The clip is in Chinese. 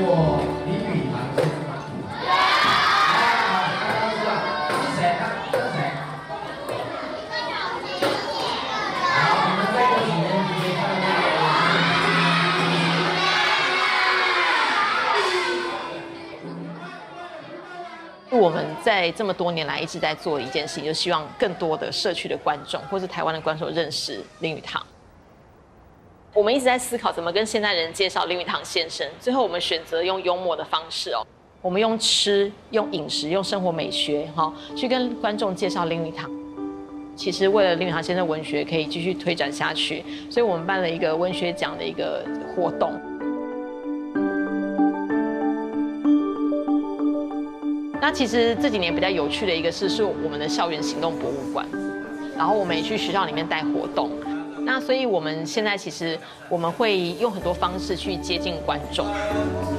过林语堂先生吗？大家都知道是谁？这是谁？好，你们再过几年就可以看到这个。 我们在这么多年来一直在做的一件事情，就希望更多的社区的观众或是台湾的观众认识林语堂。我们一直在思考怎么跟现代人介绍林语堂先生，最后我们选择用幽默的方式哦，我们用吃、用饮食、用生活美学去跟观众介绍林语堂。其实为了林语堂先生文学可以继续推展下去，所以我们办了一个文学奖的一个活动。那其实这几年比较有趣的一个事是我们的校园行动博物馆，然后我们也去学校里面带活动。那所以我们现在其实我们会用很多方式去接近观众。